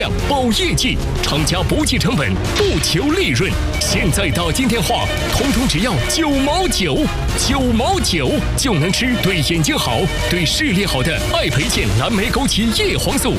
保业绩，厂家不计成本，不求利润。现在打进电话，通通只要9毛9，9毛9就能吃对眼睛好、对视力好的爱培健蓝莓枸杞叶黄素